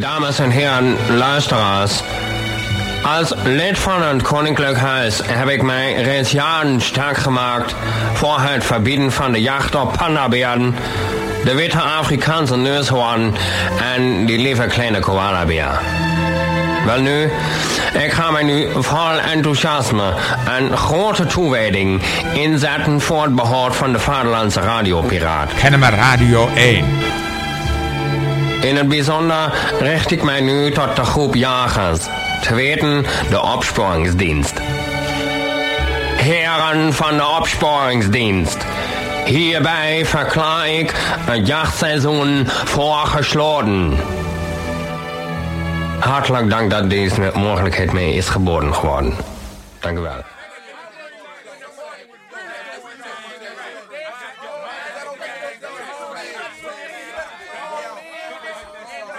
Dames en heren luisteraars. Als lid van het Koninklijk Huis heb ik mij reeds jaren sterk gemaakt voor het verbieden van de jacht op pandabeeren, de witte Afrikaanse neushoorn en die lieve kleine koalabeer. Wel nu, ik ga mij nu vol enthousiasme en grote toewijding inzetten voor het behoud van de Vaderlandse radiopiraat. Kennemer Radio 1. In het bijzonder richt ik mij nu tot de groep jagers, te weten de opsporingsdienst. Heren van de opsporingsdienst, hierbij verklaar ik het jachtseizoen voor gesloten. Hartelijk dank dat deze mogelijkheid mij is geboden geworden. Dank u wel.